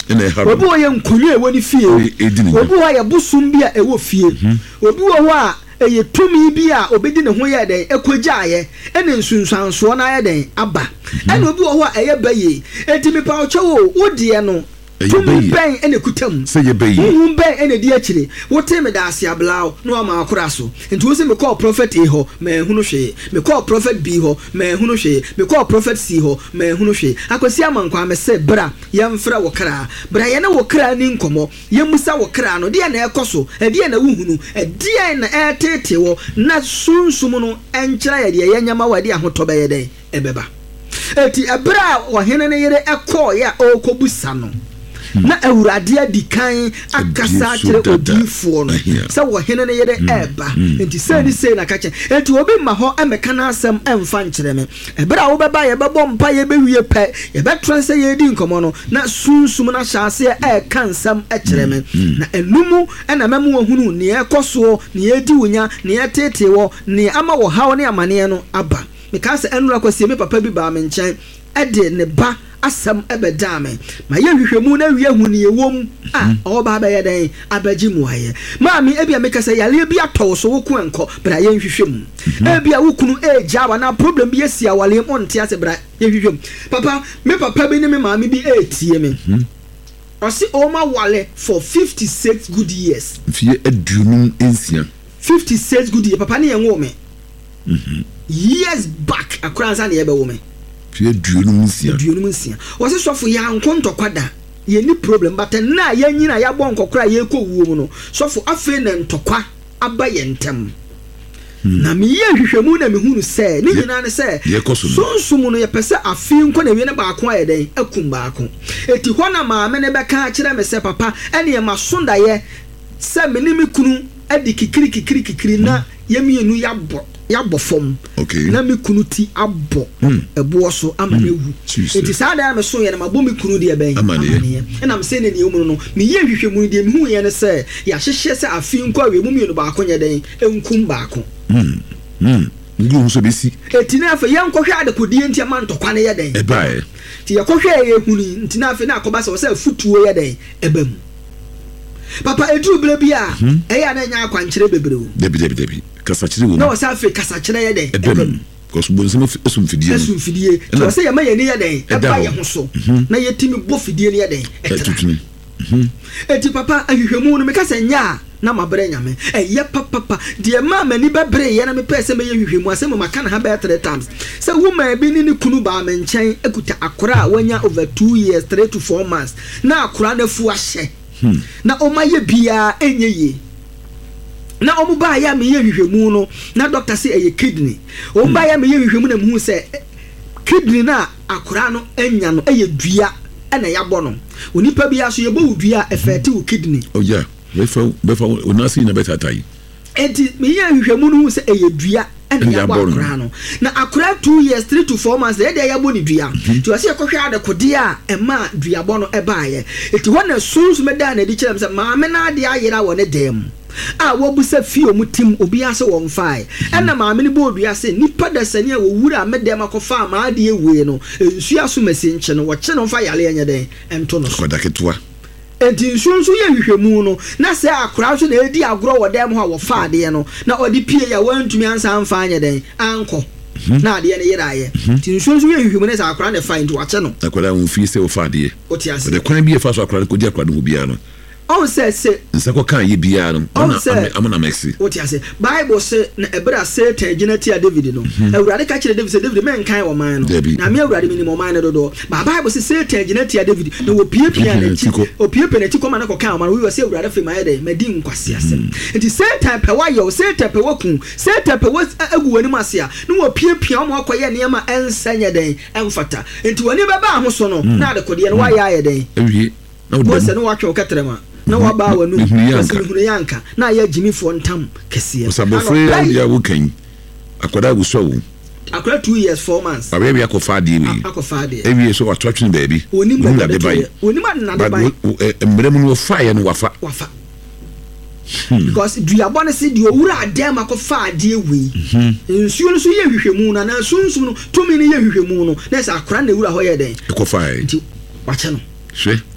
obi wo ye nkonwa ewo ni fie obi wo ye busum bia ewo fie obi wo a eye tumi bia obedi ne ho ye den ekogyaye ene nsunsanso na ye den aba ene obi wo a eye baye etimi pa ochewo wodie no tumi ben ene kutam se ye baye ben ene di akire wote me da ase ablao no ama akora so enti wo se me call prophet e ho me hunu hwe me call prophet B ho me hunu hwe me call prophet C ho me hunu hwe akosi amankwa me se bra yemfra wo kra bra ye na wo kra ni nkomo yemusa wo kra no de na ekoso e de na wuhunu e de na etete wo na sunsum no enkyira ye de yanyama wade ahotobe ye den ebeba eti ebra wo hene ne yere ekọ ya okobusa no na awurade adikan akasa kire odifo no se wo hene ne yede eba enti se ni se na kache enti obi ma ho emeka na asem emfa nkire me ebra wo beba ye bebo mpa ye bewie pe ye betrense ye di nkomo no na sunsum na hyase e kansam e kire me na enumu na memu ohunu ne ekoso ne edi wonya ne etete wo ne ama wo hawo ne amane no aba meka se enura kwase me papa bi ba me nchen ede ne ba asam ebedame ma ye hwehwemu na wie hu ne ewom oba ba ye den abaji muaye maami ebia meka se yale bi atọ so woku enko bra ye hwehwemu ebia wokunu ejawa na problem bi esia wale monte ase bra ye hwehwemu papa me papa bi ne me maami bi etie me osi oma wale for 56 good years fie adunum ensia 56 good years papa ne ye wo me years back akranza ne ye be wo me fie duonum nsia wose sofo ya nkontokwa ye ni problem but na ya nyina ya bo nkokora ye kowuo mu no sofo afi na ntokwa aba ye ntem na me ye hwehwemu na me hunu se ni nyina ne se sunsumu no ye pese afi nko na wie ne baako aye den akum baako eti ho na maame ne beka kire me se papa ene ye masonda ye se me ni me kunu adi kikiri na ye mienu ya bofom na me kunu ti abo ebo so amane wu enti saada me so ye na mabo me kunu de ben amane na me se ne ne omu no me ye hwehwemu de me hu ye ne se ya hyehye se afi nko awe mu mienu baako nye den enkum baako ngu so besi eti na afa ye nkohwe adekodie enti amantokwa ne ye den ebae ti ye kohwe ye huni enti na afa na akoba se futuo ye den ebam papa edru bele bia eya na nya akwankyere bebre o debi kasachire wo na o sa fe kasachire ye den ebam because bonse esumfidie to say ye ma ye ne ye den eba ye ho so na ye timi bo fidie ne ye den etutuni eti papa ahwehwemu no me kasa nya na mabre nyame ye papa de ma mani bebre ye na me pese me ye hwehwemu asem maka na ha be 3 times say woman bi ni kunu ba me nchen ekuta akora wanya over 2 years 3 to 4 months na akora na fu ahye na oma ye bia enye na omu ba ya me ye hwehwemu no na doctor say eye kidney omu ba ya me ye hwehwemu na mu say kidney na akora no enya no eye dua na ya bono onipa bia so ye bo dua efete wo kidney oh yeah befa onasi na beta tai enti me ye hwehwemu no say eye dua na ya bo akora no na akora 2 years 3 to 4 months e de ya bo ni dua ti o se ekohwe adekode a ema dua bo no e baaye enti wona sunsu meda na di kyerem se maame na ade ayera wo ne dem wo busa fi omutim obi ase won fai na maame ni bo dua se nipa da sani a wo wura medem akofa ma ade ewe no ensu aso masinche no wo kye no fa yale anya den ento no so daketua enti nsunsu ye hwehwemu no na se akora so na edi agoro wo dem ho wo fa ade no na odi pie ya wantumi ansa amfa anya den anko na ade ne yeraye enti nsunsu ye hwehwemu na se akora na fa into wache no akora wo fi se wo fa ade oti ase de kwan bi e fa so akora ko di akora no bia no on se nsako kan ye bia no amana maxi oti ase bible se na ebra Satan ginati a David no awurade ka kire David se David men kan wo man no na me awurade mi ni mo man no do ba bible se Satan ginati a David na wo piepia na chi opiepia na chi ko man ko kan man we se awurade fe man de madi nkwase ase enti Satan pe wa yo Satan pe waku Satan pe was agu wani masia na wo piepia mo akoye ne ma ensanya den emfata enti wani baba ho so no na de kode no wa ya den ewie na wo se no wa twa katrema na wa ba wanu hunu yanka na ya jimifo ntam kese sabofre ya wukan akoda guso wo akoda 2 years 4 months awe bi akofa de wi akofa de ewie so watwatwe baabi onim na de bai onim na de bai mbremu no fa no wafa because duabone se de owura adem akofa de wi nsuo no so ye hwehwemu na na sunsun no tumi ne ye hwehwemu no na sa akora na ewura ho ye den akofa nti wache no hwe